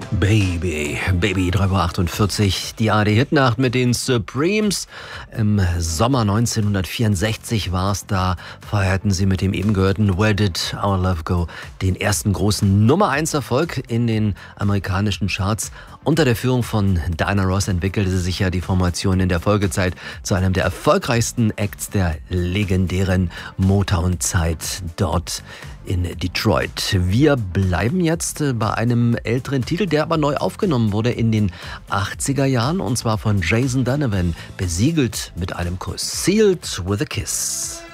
Baby, 3:48 Uhr, die ARD-Hitnacht mit den Supremes. Im Sommer 1964 war es da, feierten sie mit dem eben gehörten Where Did Our Love Go den ersten großen Nummer-1-Erfolg in den amerikanischen Charts. Unter der Führung von Diana Ross entwickelte sich ja die Formation in der Folgezeit zu einem der erfolgreichsten Acts der legendären Motown-Zeit dort in Detroit. Wir bleiben jetzt bei einem älteren Titel, der aber neu aufgenommen wurde in den 80er Jahren, und zwar von Jason Donovan, besiegelt mit einem Kuss. Sealed with a Kiss.